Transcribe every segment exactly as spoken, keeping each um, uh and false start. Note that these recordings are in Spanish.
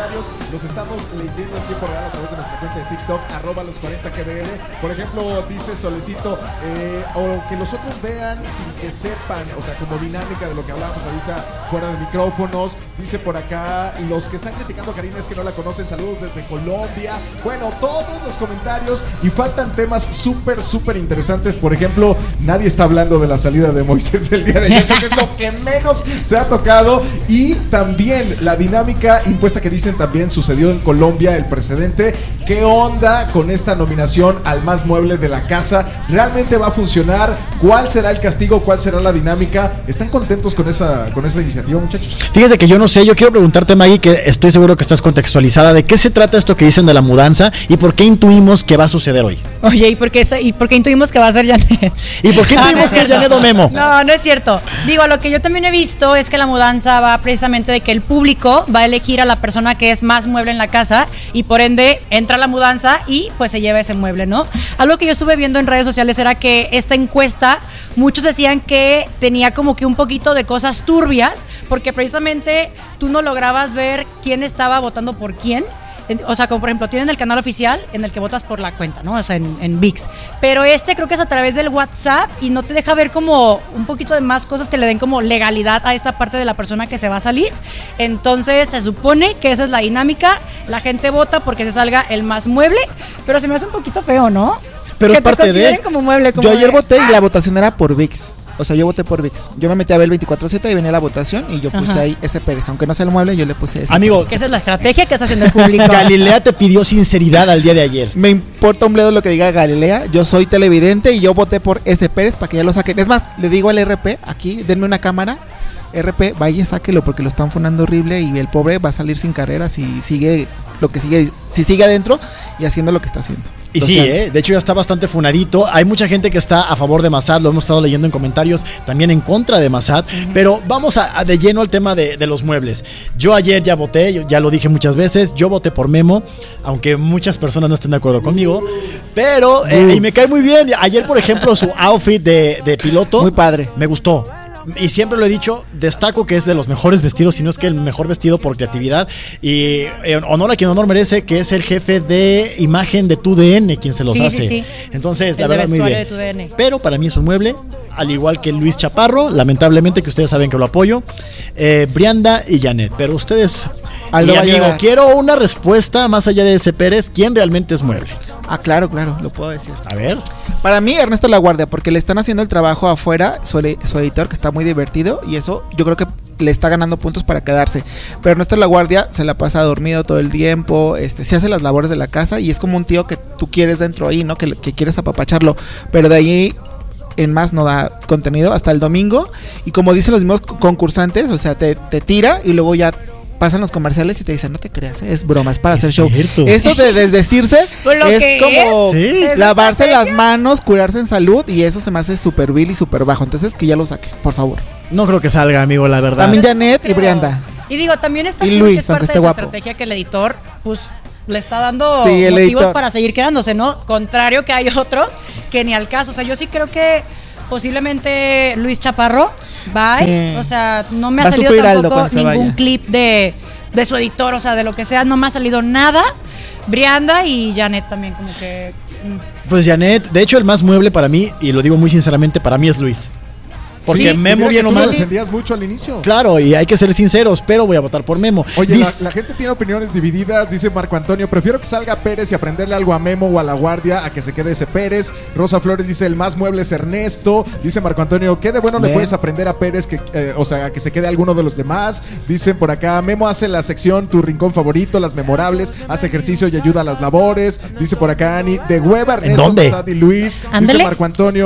comentarios los estamos leyendo en tiempo real a través de nuestra cuenta de TikTok, arroba los cuarenta K D L. Por ejemplo, dice Solecito, eh, o que los otros vean sin que sepan, o sea, como dinámica de lo que hablábamos ahorita fuera de micrófonos. Dice por acá, los que están criticando a Karina es que no la conocen, saludos desde Colombia. Bueno, todos los comentarios, y faltan temas súper, súper interesantes. Por ejemplo, nadie está hablando de la salida de Moisés el día de ayer, que es lo que menos se ha tocado. Y también la dinámica impuesta que dicen también sucedió en Colombia, el precedente. ¿Qué onda con esta nominación al más mueble de la casa? ¿Realmente va a funcionar? ¿Cuál será el castigo? ¿Cuál será la dinámica? ¿Están contentos con esa, con esa iniciativa, muchachos? Fíjese que yo no sé, yo quiero preguntarte, Maggie, que estoy seguro que estás contextualizada, ¿de qué se trata esto que dicen de la mudanza y por qué intuimos que va a suceder hoy? Oye, ¿y por qué, y por qué intuimos que va a ser Janet? ¿Y por qué intuimos que es Janet o Memo? No, no es cierto. Digo, lo que yo también he visto es que la mudanza va precisamente de que el público va a elegir a la persona que es más mueble en la casa y por ende entra la mudanza y pues se lleva ese mueble, ¿no? Algo que yo estuve viendo en redes sociales era que esta encuesta, muchos decían que tenía como que un poquito de cosas turbias, porque precisamente tú no lograbas ver quién estaba votando por quién. O sea, como por ejemplo, tienen el canal oficial en el que votas por la cuenta, ¿no? O sea, en, en V I X. Pero este creo que es a través del WhatsApp y no te deja ver como un poquito de más cosas que le den como legalidad a esta parte de la persona que se va a salir. Entonces, se supone que esa es la dinámica. La gente vota porque se salga el más mueble, pero se me hace un poquito feo, ¿no? Pero que es parte te consideren de... como mueble. Como yo ayer de... voté y la votación era por V I X. O sea, yo voté por V I X. Yo me metí a ver el veinticuatro siete y venía la votación y yo puse Ajá. ahí ese Pérez. Aunque no sea el mueble, yo le puse ese Amigo, Pérez. Que esa es la estrategia que está haciendo el público. Galilea te pidió sinceridad al día de ayer. Me importa un bledo lo que diga Galilea. Yo soy televidente y yo voté por ese Pérez para que ya lo saquen. Es más, le digo al R P, aquí, denme una cámara. R P, vaya, sáquelo porque lo están funando horrible y el pobre va a salir sin carrera si sigue lo que sigue, si sigue adentro y haciendo lo que está haciendo. Y sí, ¿eh? De hecho ya está bastante funadito. Hay mucha gente que está a favor de Massad, lo hemos estado leyendo en comentarios, también en contra de Massad. Uh-huh. Pero vamos a, a de lleno al tema de, de los muebles. Yo ayer ya voté, yo ya lo dije muchas veces, yo voté por Memo, aunque muchas personas no estén de acuerdo conmigo. Pero, uh. eh, y me cae muy bien. Ayer, por ejemplo, su outfit de, de piloto. Muy padre. Me gustó. Y siempre lo he dicho, destaco que es de los mejores vestidos, si no es que el mejor vestido por creatividad. Y eh, honor a quien honor merece, que es el jefe de imagen de T U D N quien se los sí, hace. Sí, sí. Entonces, el la verdad, muy bien. De T U D N. Pero para mí es un mueble, al igual que Luis Chaparro, lamentablemente, que ustedes saben que lo apoyo, eh, Brianda y Janet. Pero ustedes, Aldo, y amigo, quiero una respuesta más allá de ese Pérez, ¿quién realmente es mueble? Ah, claro, claro, lo puedo decir. A ver. Para mí, Ernesto Laguardia, porque le están haciendo el trabajo afuera, su, su editor, que está muy divertido, y eso yo creo que le está ganando puntos para quedarse. Pero Ernesto Laguardia se la pasa dormido todo el tiempo, este, se hace las labores de la casa, y es como un tío que tú quieres dentro ahí, ¿no? Que, que quieres apapacharlo, pero de ahí en más no da contenido hasta el domingo, y como dicen los mismos concursantes, o sea, te, te tira, y luego ya pasan los comerciales y te dicen, no te creas, es broma, es para es hacer show. Cierto. Eso de desdecirse es como es. ¿Sí? lavarse las manos, curarse en salud, y eso se me hace súper vil y súper bajo. Entonces que ya lo saque, por favor. No creo que salga, amigo, la verdad. También Janet y Brianda. Y digo, también está y Luis, que es parte esté de su guapo. estrategia que el editor, pues, le está dando sí, motivos editor. para seguir quedándose, ¿no? Contrario que hay otros que ni al caso. O sea, yo sí creo que posiblemente Luis Chaparro, bye. Sí. O sea, no me ha salido tampoco ningún clip de... de su editor, o sea, de lo que sea, no me ha salido nada. Brianda y Janet también, como que... Mm. Pues Janet, de hecho el más mueble para mí, y lo digo muy sinceramente, para mí es Luis. Porque sí, Memo bien o mal. Tú lo defendías mucho al inicio. Claro, y hay que ser sinceros, pero voy a votar por Memo. Oye, Diz... la, la gente tiene opiniones divididas, dice Marco Antonio. Prefiero que salga Pérez y aprenderle algo a Memo o a La Guardia a que se quede ese Pérez. Rosa Flores dice, el más mueble es Ernesto. Dice Marco Antonio, ¿qué de bueno Bien. le puedes aprender a Pérez? Que, eh, o sea, que se quede alguno de los demás. Dicen por acá, Memo hace la sección Tu Rincón Favorito, las memorables, hace ejercicio y ayuda a las labores. Dice por acá Ani, de hueva Ernesto, ¿dónde? Sad y Luis. Ándale. Dice Marco Antonio.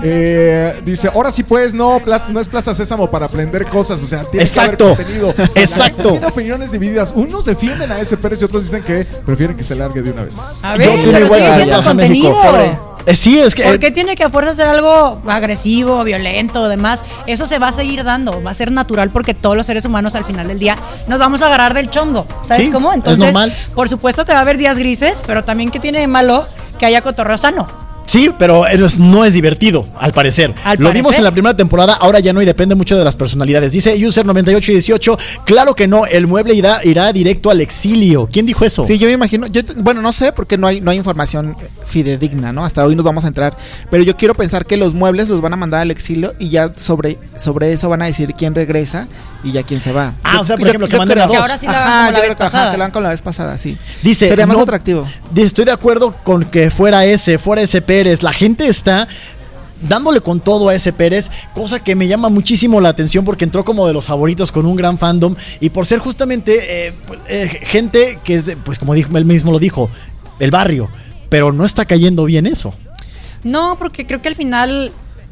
Eh, dice, ahora sí pues, no, no es Plaza Sésamo para aprender cosas, o sea, tiene Exacto. que haber contenido. Exacto. Tiene opiniones divididas. Unos defienden a ese Pérez y otros dicen que prefieren que se largue de una vez. A ver, yo pero sigue siendo contenido. Eh, sí, es que ¿por qué tiene que a fuerza hacer algo agresivo, violento, demás? Eso se va a seguir dando, va a ser natural porque todos los seres humanos al final del día nos vamos a agarrar del chongo, ¿sabes sí, cómo? Entonces, es normal. Por supuesto que va a haber días grises, pero también que tiene de malo que haya cotorreo sano. Sí, pero es- no es divertido, al parecer. Al Lo vimos parecer. en la primera temporada, ahora ya no, y depende mucho de las personalidades. Dice User noventa y ocho dieciocho, claro que no, el mueble irá, irá directo al exilio. ¿Quién dijo eso? Sí, yo me imagino, yo, te- bueno, no sé porque no hay, no hay información fidedigna, ¿no? Hasta hoy nos vamos a entrar, pero yo quiero pensar que los muebles los van a mandar al exilio y ya sobre, sobre eso van a decir quién regresa y ya quién se va. Ah, Yo- o sea, por yo- ejemplo, que yo manden a creo- dos. Que ahora sí lo hagan Ajá, como la yo vez creo que, ajá, pasada. que lo hagan con la vez pasada, sí. Dice, Sería más no, atractivo. dice, estoy de acuerdo con que fuera ese, fuera ese Pérez. La gente está dándole con todo a ese Pérez, cosa que me llama muchísimo la atención porque entró como de los favoritos con un gran fandom y por ser justamente eh, pues, eh, gente que es, pues como dijo, él mismo lo dijo, del barrio, pero no está cayendo bien eso. No, porque creo que al final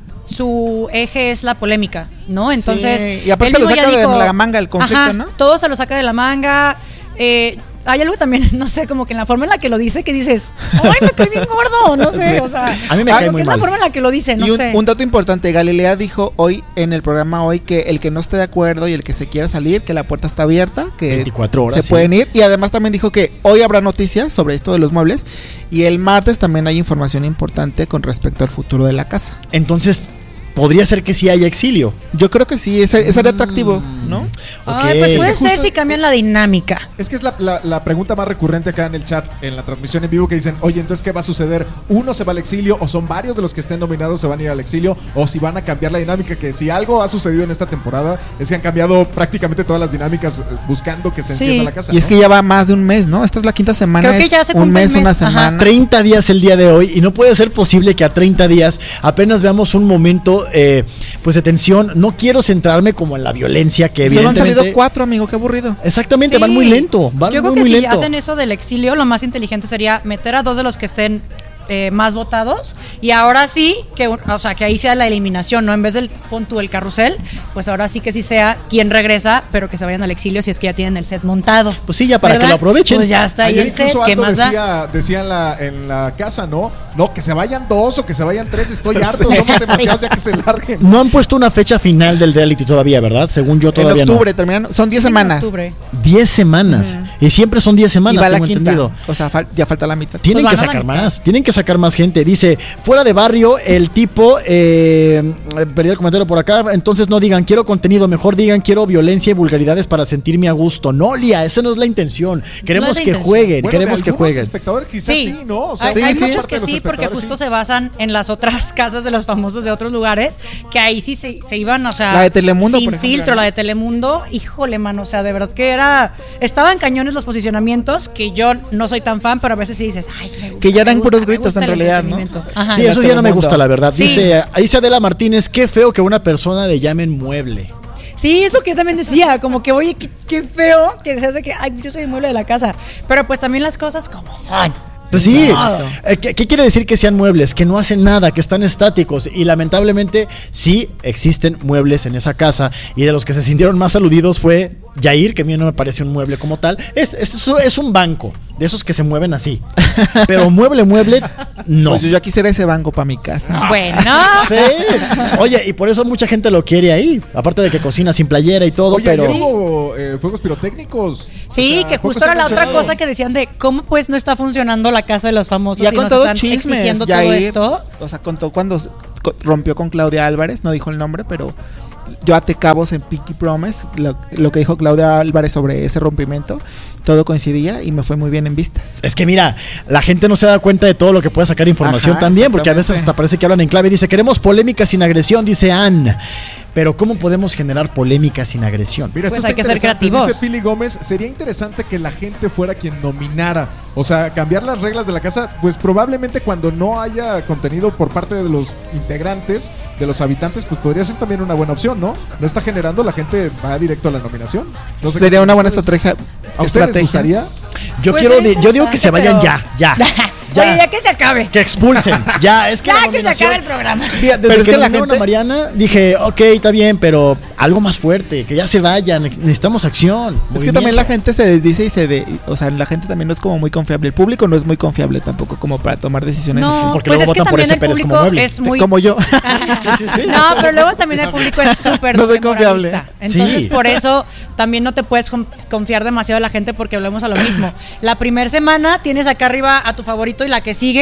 su eje es la polémica, ¿no? Entonces, Sí, y aparte él lo mismo ya saca de dijo- la manga el conflicto, Ajá, ¿no? todo se lo saca de la manga. Eh, hay algo también, no sé, como que en la forma en la que lo dice, que dices, ¡ay, me cae bien gordo! No sé, o sea, A mí me ah, cae como muy que es mal. la forma en la que lo dice, no y un, sé. un dato importante, Galilea dijo hoy en el programa hoy que el que no esté de acuerdo y el que se quiera salir, que la puerta está abierta, que veinticuatro horas, se sí. pueden ir. Y además también dijo que hoy habrá noticias sobre esto de los muebles y el martes también hay información importante con respecto al futuro de la casa. Entonces, podría ser que sí haya exilio. Yo creo que sí, ese, ese sería atractivo, ¿no? Ay, Ok. pues Es puede que ser justo- si cambian la dinámica. Es que es la, la- la pregunta más recurrente acá en el chat, en la transmisión en vivo, que dicen, oye, entonces, ¿qué va a suceder? ¿Uno se va al exilio o son varios de los que estén nominados se van a ir al exilio? ¿O si van a cambiar la dinámica? Que si algo ha sucedido en esta temporada es que han cambiado prácticamente todas las dinámicas eh, buscando que se Sí. encienda la casa. Y es ¿no? que ya va más de un mes, ¿no? Esta es la quinta semana, Creo que es ya se un cumple el mes, una mes, ajá. semana. treinta días el día de hoy y no puede ser posible que a treinta días apenas veamos un momento eh, pues de tensión. No quiero centrarme como en la violencia que Solo han evidentemente... salido cuatro, amigo, qué aburrido. Exactamente, Sí. van muy lento, van Yo muy, creo que muy si lento. hacen eso del exilio, lo más inteligente sería meter a dos de los que estén eh, más votados y ahora sí, que, un- o sea, que ahí sea la eliminación, ¿no? En vez del pon tú el carrusel, pues ahora sí que sí sea quien regresa, pero que se vayan al exilio si es que ya tienen el set montado. Pues sí, ya para ¿verdad? que lo aprovechen. Pues ya está ahí Ayer el set, incluso ¿qué Aldo más da? decía, decía en, la, en la casa, ¿no? No, que se vayan dos o que se vayan tres, estoy Sí. harto, somos demasiados ya que se larguen. No han puesto una fecha final del reality todavía, ¿verdad? Según yo todavía en octubre terminan, son diez En semanas. octubre. no. diez semanas. Y siempre son diez Y semanas, va la tengo quinta. entendido. O sea, fal- ya falta la mitad. Tienen Pues que van a la sacar mitad. más, tienen que sacar más gente. Dice, fuera de barrio, el tipo, eh, perdí el comentario por acá, entonces no digan quiero contenido, mejor digan quiero violencia y vulgaridades para sentirme a gusto. No, Lía, esa no es la intención. Queremos No es la que intención. jueguen, Bueno, queremos de que algunos jueguen. espectadores quizás sí, ¿no? O sea, hay sí, hay sí. muchos parte que de los sí, porque espectadores, justo sí. se basan en las otras casas de los famosos de otros lugares, que ahí sí se, se iban, o sea, La de Telemundo, sin por ejemplo, filtro, ¿no? la de Telemundo, híjole, mano, o sea, de verdad que era, estaban cañones los posicionamientos, que yo no soy tan fan, pero a veces sí dices, ay, me gusta, Que ya eran me gusta, puros me gritos, gusta en el realidad, ¿no? entretenimiento. Ajá. Sí, en eso la ya no me Telemundo. gusta, la verdad. Sí. Dice, ahí dice Adela Martínez, qué feo que una persona le llamen mueble. Sí, es lo que yo también decía, como que, oye, qué, qué feo que se hace que, ay, yo soy el mueble de la casa, pero pues también las cosas como son. Pues sí, Exacto. eh, ¿qué, qué quiere decir que sean muebles? Que no hacen nada, que están estáticos. Y lamentablemente sí existen muebles en esa casa. Y de los que se sintieron más aludidos fue Yair, que a mí no me parece un mueble como tal. Es, es, es un banco, de esos que se mueven así. Pero mueble, mueble, no. Pues yo ya quisiera ese banco para mi casa. Bueno, Sí. Oye, y por eso mucha gente lo quiere ahí. Aparte de que cocina sin playera y todo, Oye, pero... ayer hubo eh, fuegos pirotécnicos. sí, O sea, que poco justo se ha era la otra mencionado. cosa que decían de cómo pues no está funcionando la casa de los famosos Y ha y nos contado están chismes. exigiendo todo Yair, esto. O sea, contó cuando s- co- rompió con Claudia Álvarez, no dijo el nombre, pero yo até cabos en Pinky Promise, lo, lo que dijo Claudia Álvarez sobre ese rompimiento, todo coincidía y me fue muy bien en vistas. Es que mira, la gente no se da cuenta de todo lo que puede sacar información Ajá, también, porque a veces exactamente. hasta parece que hablan en clave. Dice, queremos polémica sin agresión, dice Ann. Pero ¿cómo podemos generar polémica sin agresión? Mira, esto Pues está hay que ser interesante. creativos. Dice Pili Gómez, sería interesante que la gente fuera quien nominara. O sea, cambiar las reglas de la casa, pues probablemente cuando no haya contenido por parte de los integrantes, de los habitantes, pues podría ser también una buena opción, ¿no? No está generando, la gente va directo a la nominación. No sé qué Sería una buena ustedes- estrategia. ¿A ustedes les estrategia. gustaría? Yo Pues quiero, sería de- yo digo que se vayan interesante, ya, ya. Oye, ya que se acabe. Que expulsen. Ya, es que Ya la que se nominación- acabe el programa. Mira, desde Pero es que, que la nominaron gente- a Mariana, dije, ok, está bien, pero algo más fuerte, que ya se vayan, necesitamos acción. Es que también la gente se desdice y se de, o sea, la gente también no es como muy confiable. El público no es muy confiable tampoco como para tomar decisiones así. No, porque pues luego es que votan por también ese el Pérez como público mueble. es muy... Como yo. Sí, sí, sí. No, pero luego también el público es súper No soy doble confiable. moralista. Entonces, Sí. por eso también no te puedes con- confiar demasiado en la gente porque volvemos a lo mismo. La primera semana tienes acá arriba a tu favorito y la que sigue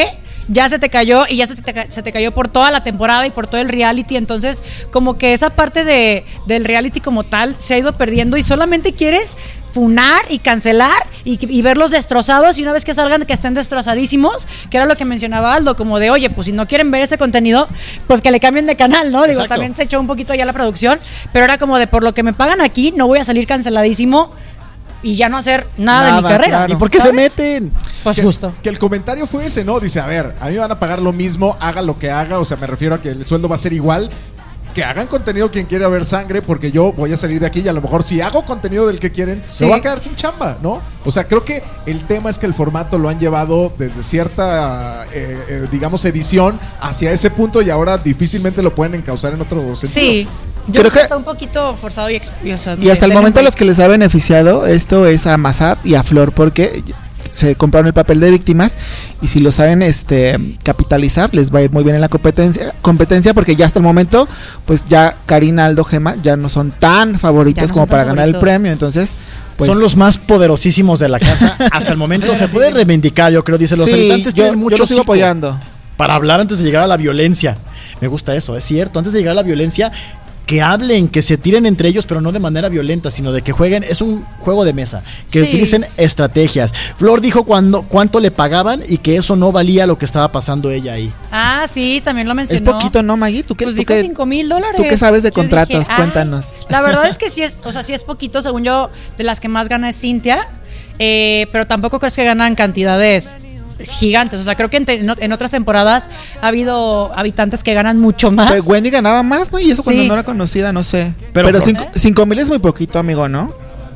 ya se te cayó y ya se te, se te cayó por toda la temporada y por todo el reality. Entonces, como que esa parte de, del reality como tal se ha ido perdiendo y solamente quieres funar y cancelar y, y verlos destrozados, y una vez que salgan que estén destrozadísimos, que era lo que mencionaba Aldo, como de, oye, pues si no quieren ver este contenido, pues que le cambien de canal, ¿no? Digo, Exacto. también se echó un poquito ya la producción, pero era como de, por lo que me pagan aquí, no voy a salir canceladísimo y ya no hacer nada, Nada, de mi carrera. claro. ¿Y por qué ¿sabes? se meten? Pues que, justo. que el comentario fue ese, ¿no? Dice, a ver, a mí me van a pagar lo mismo, haga lo que haga, o sea, me refiero a que el sueldo va a ser igual. Que hagan contenido quien quiera ver sangre, porque yo voy a salir de aquí y a lo mejor si hago contenido del que quieren, Sí. me voy a quedar sin chamba, ¿no? O sea, creo que el tema es que el formato lo han llevado desde cierta, eh, eh, digamos, edición hacia ese punto y ahora difícilmente lo pueden encauzar en otro sentido. Sí. Yo Creo creo que que- está un poquito forzado y expioso. Y hasta el momento los que les ha beneficiado esto es a Mazat y a Flor, porque se compraron el papel de víctimas y si lo saben este capitalizar les va a ir muy bien en la competencia competencia porque ya hasta el momento pues ya Karina, Aldo, Gema ya no son tan favoritos Ya no como son tan para ganar el favoritos. premio, entonces pues Son los más poderosísimos de la casa. Hasta el momento se puede reivindicar, yo creo. Dice, los sí, habitantes yo, tienen yo mucho lo sigo hocico apoyando. para hablar antes de llegar a la violencia. Me gusta eso, es cierto. Antes de llegar a la violencia, que hablen, que se tiren entre ellos, pero no de manera violenta, sino de que jueguen. Es un juego de mesa, que Sí. utilicen estrategias. Flor dijo cuando, cuánto le pagaban y que eso no valía lo que estaba pasando ella ahí. Ah, sí, también lo Es mencionó. poquito, ¿no, Maggie? ¿Tú qué, Pues tú dijo qué- cinco mil dólares. tú qué sabes de Yo contratos? dije, ay, Cuéntanos. La verdad es que sí es, o sea, sí es poquito, según yo, de las que más gana es Cintia, eh, pero tampoco crees que ganan cantidades gigantes. O sea, creo que en, te- en ot- en otras temporadas ha habido habitantes que ganan mucho más. Pero Wendy ganaba más, ¿no? Y eso cuando Sí. no era conocida, no sé. Pero Pero, Flor- cinco, cinco mil es muy poquito, amigo, ¿no?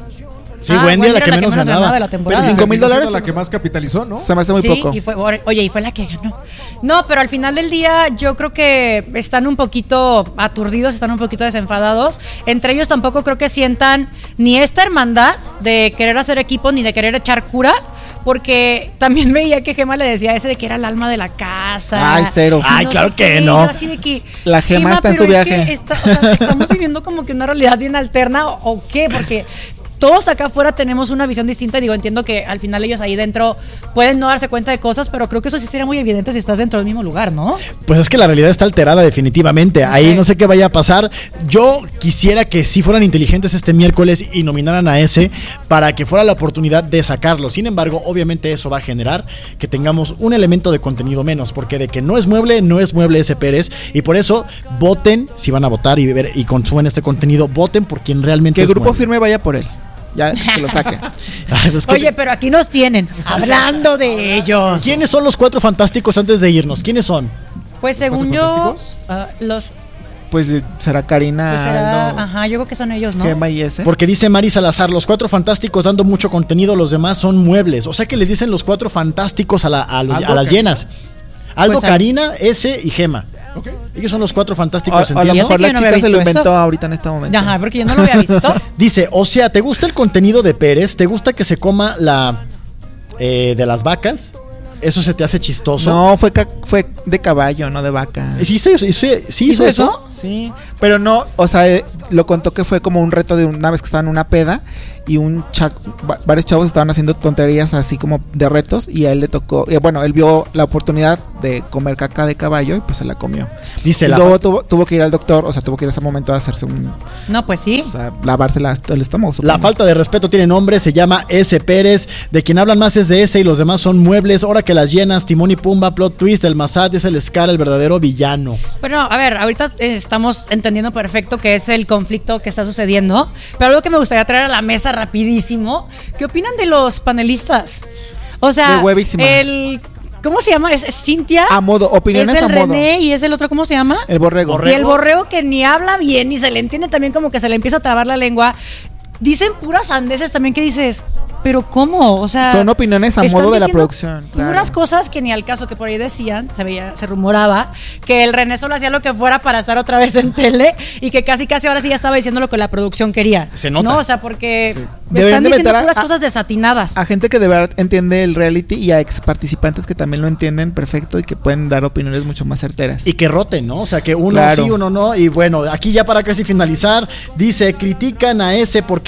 Sí, Ah, Wendy era la era que menos ganaba. de la temporada. Pero cinco mil Terminó siendo dólares, la que más capitalizó, ¿no? Se me hace muy sí, poco. Y fue, oye, y fue la que ganó. No, pero al final del día yo creo que están un poquito aturdidos, están un poquito desenfadados. Entre ellos tampoco creo que sientan ni esta hermandad de querer hacer equipo ni de querer echar cura, porque también veía que Gema le decía ese de que era el alma de la casa. Ay, cero. Y Ay, claro sé que qué, no. y yo así de que, La Gema está en pero su es que viaje. está- o sea, estamos viviendo como que una realidad bien alterna o, o qué, porque todos acá afuera tenemos una visión distinta y digo, entiendo que al final ellos ahí dentro pueden no darse cuenta de cosas, pero creo que eso sí sería muy evidente si estás dentro del mismo lugar, ¿no? Pues es que la realidad está alterada definitivamente. Ahí Sí. no sé qué vaya a pasar. Yo quisiera que sí fueran inteligentes este miércoles y nominaran a ese para que fuera la oportunidad de sacarlo. Sin embargo, obviamente eso va a generar que tengamos un elemento de contenido menos, porque de que no es mueble, no es mueble ese Pérez. Y por eso voten, si van a votar y ver y consumen este contenido, voten por quien realmente Que es Grupo mueble. Firme vaya por él. Ya que lo saque. Ay, pues, ¿qué- Oye, pero aquí nos tienen hablando de ellos. ¿quiénes son los cuatro fantásticos antes de irnos? ¿Quiénes son? Pues según ¿Cuatro yo, fantásticos? ah, los Pues eh, será Karina, pues será, Aldo, ajá, yo creo que son ellos, ¿no? Gema y ese. Porque dice Mari Salazar, los cuatro fantásticos dando mucho contenido, los demás son muebles. O sea que les dicen los cuatro fantásticos a, la- a, los- Aldo, a las Karina. llenas. Aldo, Pues, Karina, ese y Gema. Ok. Ellos son los cuatro fantásticos, O, o a lo ¿entiendo? mejor Fíjate la que yo no chica había se lo visto inventó eso. ahorita en este momento. Ajá, porque yo no lo había visto. Dice, o sea, ¿te gusta el contenido de Pérez? ¿Te gusta que se coma la eh, de las vacas? ¿Eso se te hace chistoso? No, fue, ca- fue de caballo, no de vaca. ¿Sí hizo, hizo- sí hizo ¿Hizo eso? eso? Sí, pero no, o sea, eh, lo contó que fue como un reto de una vez que estaban en una peda y un cha- va- varios chavos estaban haciendo tonterías así como de retos y a él le tocó, eh, bueno, él vio la oportunidad de comer caca de caballo y pues se la comió. Dice y la luego tuvo, tuvo que ir al doctor, o sea, tuvo que ir a ese momento a hacerse un, No, pues sí. o sea, lavarse la- el estómago. La supongo. falta de respeto tiene nombre, se llama S. Pérez. De quien hablan más es de ese y los demás son muebles. Ahora que las llenas, Timón y Pumba, plot twist, el Mazat es el Scar, el verdadero villano. Pero a ver, ahorita eh, estamos entendiendo perfecto que es el conflicto que está sucediendo, pero algo que me gustaría traer a la mesa rapidísimo, ¿qué opinan de los panelistas? O sea, De huevísima. el ¿cómo se llama? ¿Es, es Cintia? A modo, opiniones es el a modo. René y es el otro, ¿cómo se llama? El borrego. Borrego. Y el borrego que ni habla bien ni se le entiende también, como que se le empieza a trabar la lengua. Dicen puras sandeces también que dices, pero ¿cómo? O sea, Son opiniones a están modo de la diciendo producción, claro. Puras cosas que ni al caso, que por ahí decían, se veía, se rumoraba, que el René solo hacía lo que fuera para estar otra vez en tele y que casi casi ahora sí ya estaba diciendo lo que la producción quería. Se nota. No, o sea, porque Deberían están de diciendo meter a- puras a- cosas desatinadas. A gente que de verdad entiende el reality y a ex participantes que también lo entienden perfecto y que pueden dar opiniones mucho más certeras. Y que roten, ¿no? O sea, que uno Claro. sí, uno no. Y bueno, aquí ya para casi finalizar, dice, critican a ese porque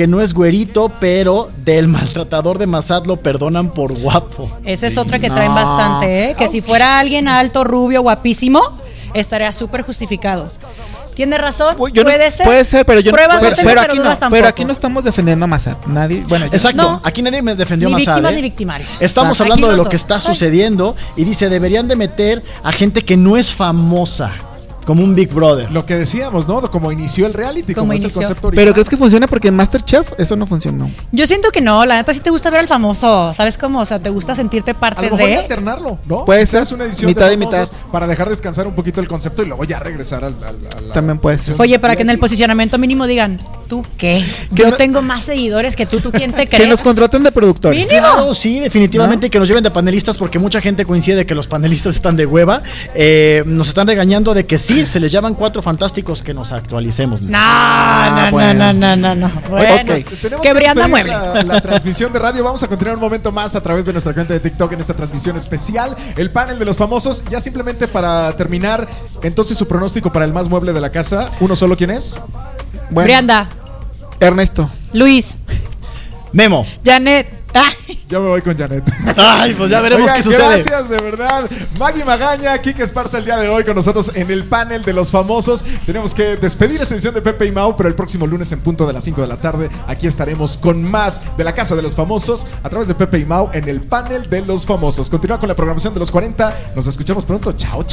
que no es güerito, pero del maltratador de Massad lo perdonan por guapo. Esa es otra que traen No. bastante, ¿eh? Que si fuera alguien alto, rubio, guapísimo, estaría súper justificado. ¿Tiene razón? Uy, yo no- puede ser. Puede ser, pero yo no- Pruebas pero, no tengo, pero pero aquí no, dudas tampoco. pero aquí no estamos defendiendo a Massad. Nadie, bueno, yo- Exacto, No. aquí nadie me defendió Ni Massad. víctimas ¿eh? ni victimarios. Estamos Aquí hablando de los lo que dos. está Ay. sucediendo y dice, deberían de meter a gente que no es famosa, como un Big Brother. Lo que decíamos, ¿no? Como inició el reality, como, Como es el inició. concepto original. pero ¿crees que funciona? Porque en MasterChef eso no funcionó. Yo siento que no, la neta sí te gusta ver al famoso, ¿sabes cómo? O sea, te gusta sentirte A parte lo mejor de... alternarlo, ¿no? Puede Quizás ser, una edición mitad de y famosos mitad. para dejar descansar un poquito el concepto y luego ya regresar al, al- a la También puede ser. Oye, para que en el posicionamiento mínimo digan, ¿tú qué? Que Yo no- tengo más seguidores que tú, ¿tú quién te Que crees? nos contraten de productores. Mínimo. Claro, sí, definitivamente que nos lleven de panelistas porque mucha gente coincide que los panelistas están de hueva. Eh, nos están regañando de que sí, se les llaman cuatro fantásticos que nos actualicemos. No, no, bueno. no, no, no, no. Bueno, Ok. Tenemos que que Brianda despedir mueble. La, la transmisión de radio. Vamos a continuar un momento más a través de nuestra cuenta de TikTok en esta transmisión especial. El panel de los famosos. Ya simplemente para terminar, entonces su pronóstico para el más mueble de la casa. ¿Uno solo quién es? Bueno, Brianda, Ernesto. Luis, Memo. Janet. Ay, Yo me voy con Janet. Ay, pues ya veremos Oigan, qué sucede. Gracias, de verdad. Maggie Magaña, Kike Esparza el día de hoy con nosotros en el panel de los famosos. Tenemos que despedir esta edición de Pepe y Mau, pero el próximo lunes en punto de las cinco de la tarde, aquí estaremos con más de la Casa de los Famosos a través de Pepe y Mau en el panel de los famosos. Continúa con la programación de los cuarenta. Nos escuchamos pronto. Chao, chao.